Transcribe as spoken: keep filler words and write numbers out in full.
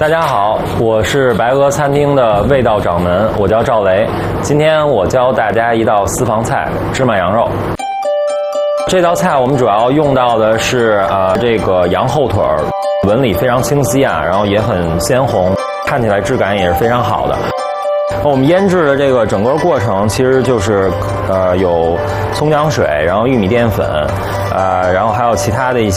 大家好，我是白鹅餐厅的味道掌门，我叫赵雷。今天我教大家一道私房菜——芝麻羊肉。这道菜我们主要用到的是呃这个羊后腿儿，纹理非常清晰啊，然后也很鲜红，看起来质感也是非常好的。我们腌制的这个整个过程其实就是呃有葱姜水，然后玉米淀粉，呃然后还有其他的一些